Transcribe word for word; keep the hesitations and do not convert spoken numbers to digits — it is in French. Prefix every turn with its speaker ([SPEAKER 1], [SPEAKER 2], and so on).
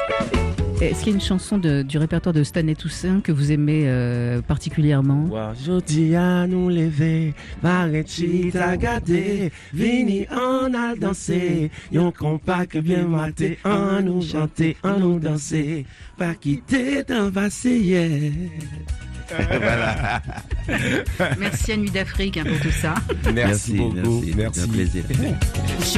[SPEAKER 1] Est-ce qu'il y a une chanson de, du répertoire de Stanley Toussaint que vous aimez euh, particulièrement?
[SPEAKER 2] Aujourd'hui à nous lever, Marechi t'a gâté, vini en a danser, yon compas que bien maté, en nous chanter, en nous danser, pas quitter dans vaciller.
[SPEAKER 3] Voilà.
[SPEAKER 1] Merci à Nuit d'Afrique hein, pour tout ça.
[SPEAKER 3] Merci, merci beaucoup. Merci.
[SPEAKER 2] Merci.
[SPEAKER 3] C'est un plaisir.